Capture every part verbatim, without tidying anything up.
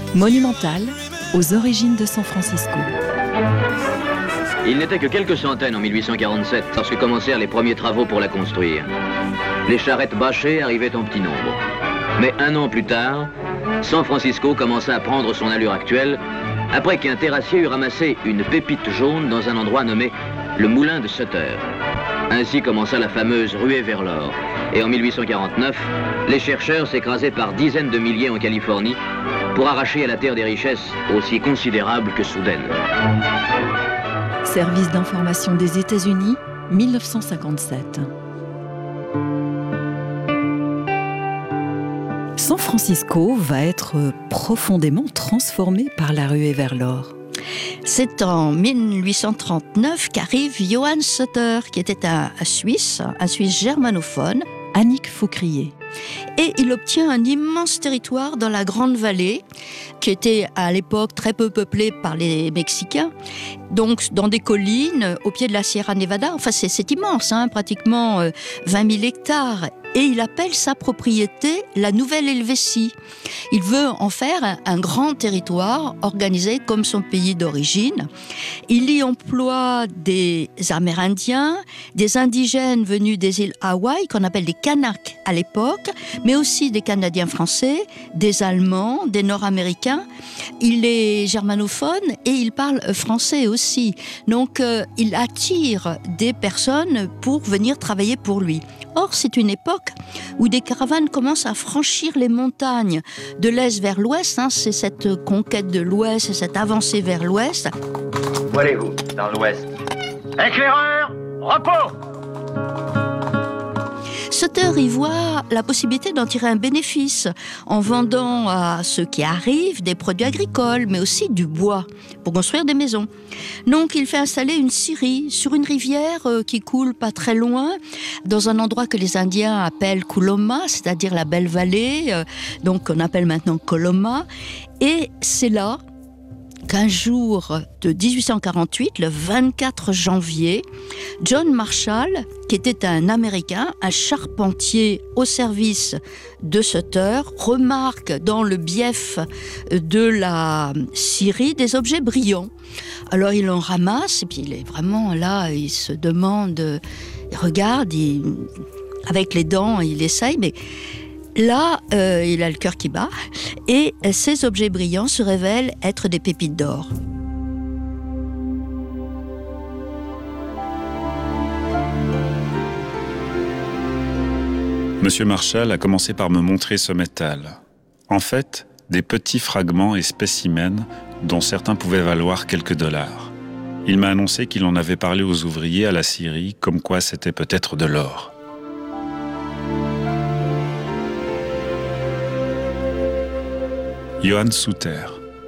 Monumental, aux origines de San Francisco. Il n'était que quelques centaines en mille huit cent quarante-sept lorsque commencèrent les premiers travaux pour la construire. Les charrettes bâchées arrivaient en petit nombre. Mais un an plus tard, San Francisco commença à prendre son allure actuelle après qu'un terrassier eut ramassé une pépite jaune dans un endroit nommé le moulin de Sutter. Ainsi commença la fameuse ruée vers l'or. Et en mille huit cent quarante-neuf, les chercheurs s'écrasaient par dizaines de milliers en Californie pour arracher à la terre des richesses aussi considérables que soudaines. Service d'information des États-Unis, mille neuf cent cinquante-sept. San Francisco va être profondément transformé par la ruée vers l'or. C'est en mille huit cent trente-neuf qu'arrive Johann Sutter, qui était un, un Suisse, un Suisse germanophone. Annick Faucrier. Et il obtient un immense territoire dans la Grande Vallée, qui était à l'époque très peu peuplée par les Mexicains, donc dans des collines au pied de la Sierra Nevada. Enfin, c'est, c'est immense, hein, pratiquement euh, vingt mille hectares. Et il appelle sa propriété la Nouvelle-Helvétie. Il veut en faire un, un grand territoire organisé comme son pays d'origine. Il y emploie des Amérindiens, des indigènes venus des îles Hawaï, qu'on appelle des Kanaks à l'époque, mais aussi des Canadiens français, des Allemands, des Nord-Américains. Il est germanophone et il parle français aussi. Donc, euh, il attire des personnes pour venir travailler pour lui. Or, c'est une époque où des caravanes commencent à franchir les montagnes de l'Est vers l'Ouest. Hein, c'est cette conquête de l'Ouest, c'est cette avancée vers l'Ouest. Où allez-vous, dans l'Ouest? Éclaireur, repos! Sutter y voit la possibilité d'en tirer un bénéfice en vendant à ceux qui arrivent des produits agricoles, mais aussi du bois pour construire des maisons. Donc il fait installer une scierie sur une rivière qui coule pas très loin, dans un endroit que les Indiens appellent Coloma, c'est-à-dire la Belle Vallée, donc qu'on appelle maintenant Coloma. Et c'est là qu'un jour de dix-huit cent quarante-huit, le vingt-quatre janvier, John Marshall, qui était un Américain, un charpentier au service de Sutter, remarque dans le bief de la scierie des objets brillants. Alors il en ramasse, et puis il est vraiment là, il se demande, il regarde, il, avec les dents, il essaye, mais là, euh, il a le cœur qui bat, et ces objets brillants se révèlent être des pépites d'or. Monsieur Marshall a commencé par me montrer ce métal. En fait, des petits fragments et spécimens dont certains pouvaient valoir quelques dollars. Il m'a annoncé qu'il en avait parlé aux ouvriers à la scierie, comme quoi c'était peut-être de l'or. Johann Sutter.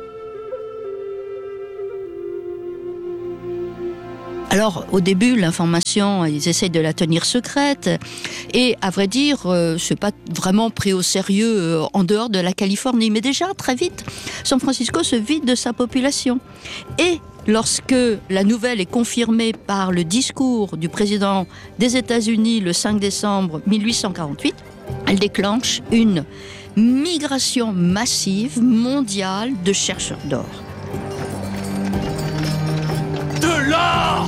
Alors, au début, l'information, ils essayent de la tenir secrète. Et à vrai dire, euh, c'est pas vraiment pris au sérieux euh, en dehors de la Californie. Mais déjà, très vite, San Francisco se vide de sa population. Et lorsque la nouvelle est confirmée par le discours du président des États-Unis le cinq décembre mille huit cent quarante-huit, elle déclenche une migration massive mondiale de chercheurs d'or. De l'or!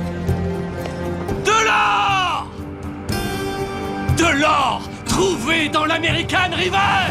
De l'or! De l'or trouvé dans l'American River!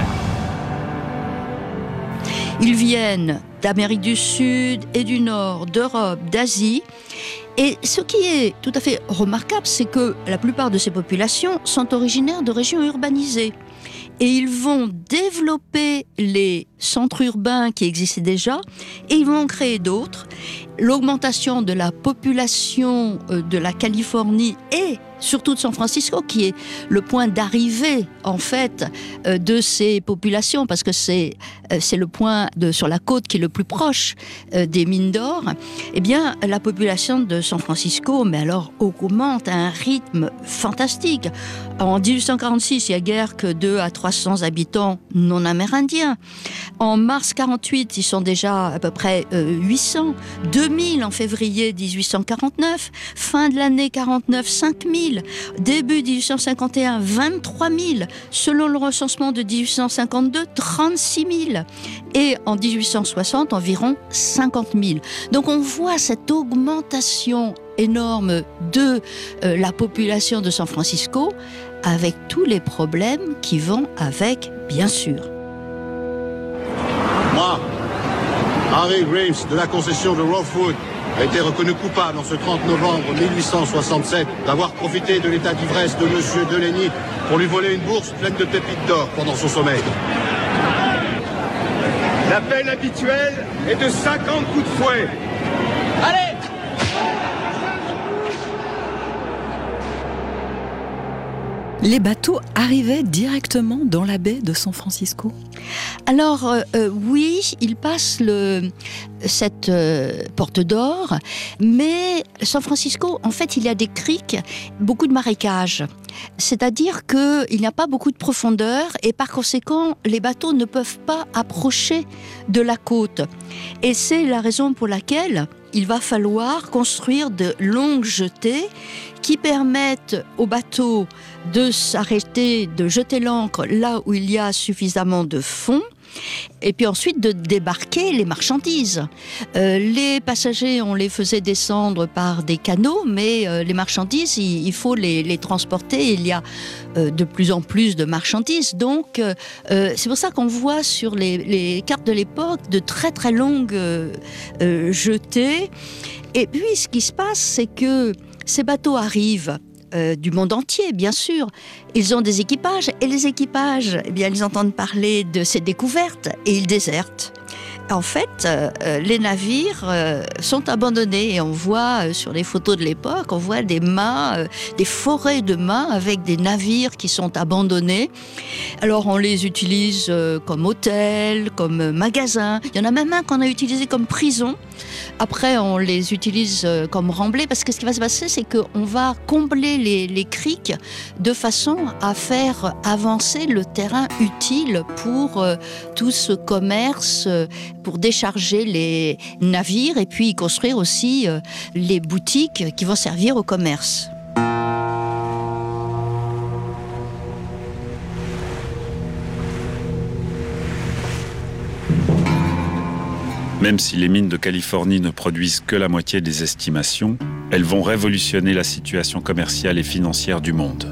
Ils viennent d'Amérique du Sud et du Nord, d'Europe, d'Asie. Et ce qui est tout à fait remarquable, c'est que la plupart de ces populations sont originaires de régions urbanisées. Et ils vont développer les centres urbains qui existaient déjà et ils vont en créer d'autres. L'augmentation de la population de la Californie et surtout de San Francisco, qui est le point d'arrivée en fait de ces populations, parce que c'est, c'est le point de, sur la côte qui est le plus proche des mines d'or, eh bien la population de San Francisco, mais alors augmente à un rythme fantastique. En dix-huit cent quarante-six, il n'y a guère que deux à trois cents habitants habitants non amérindiens. En mars quarante-huit, ils sont déjà à peu près euh, huit cents, deux mille en février dix-huit cent quarante-neuf, fin de l'année quarante-neuf, cinq mille, début dix-huit cent cinquante et un, vingt-trois mille, selon le recensement de dix-huit cent cinquante-deux, trente-six mille, et en dix-huit cent soixante, environ cinquante mille. Donc on voit cette augmentation énorme de euh, la population de San Francisco, avec tous les problèmes qui vont avec, bien sûr. Moi, Harry Graves de la concession de Rosewood, a été reconnu coupable en ce trente novembre mille huit cent soixante-sept d'avoir profité de l'état d'ivresse de monsieur Delaney pour lui voler une bourse pleine de pépites d'or pendant son sommeil. La peine habituelle est de cinquante coups de fouet. Allez! Les bateaux arrivaient directement dans la baie de San Francisco? Alors euh, euh, oui, ils passent le, cette euh, porte d'or, mais San Francisco, en fait, il y a des criques, beaucoup de marécages. C'est-à-dire qu'il n'y a pas beaucoup de profondeur et par conséquent, les bateaux ne peuvent pas approcher de la côte. Et c'est la raison pour laquelle il va falloir construire de longues jetées qui permettent aux bateaux de s'arrêter, de jeter l'ancre là où il y a suffisamment de fond, et puis ensuite de débarquer les marchandises. Euh, les passagers, on les faisait descendre par des canaux, mais euh, les marchandises, il, il faut les, les transporter. Il y a euh, de plus en plus de marchandises. Donc, euh, c'est pour ça qu'on voit sur les, les cartes de l'époque de très très longues euh, euh, jetées. Et puis, ce qui se passe, c'est que ces bateaux arrivent Euh, du monde entier, bien sûr. Ils ont des équipages, et les équipages, eh bien, ils entendent parler de ces découvertes, et ils désertent. En fait, euh, les navires euh, sont abandonnés, et on voit euh, sur les photos de l'époque, on voit des mâts, euh, des forêts de mâts avec des navires qui sont abandonnés. Alors, on les utilise euh, comme hôtels, comme euh, magasins. Il y en a même un qu'on a utilisé comme prison. Après, on les utilise euh, comme remblais, parce que ce qui va se passer, c'est qu'on va combler les, les criques de façon à faire avancer le terrain utile pour euh, tout ce commerce, euh, pour décharger les navires et puis construire aussi euh, les boutiques qui vont servir au commerce. Même si les mines de Californie ne produisent que la moitié des estimations, elles vont révolutionner la situation commerciale et financière du monde.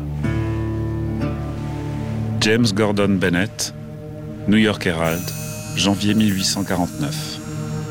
James Gordon Bennett, New York Herald, janvier mille huit cent quarante-neuf.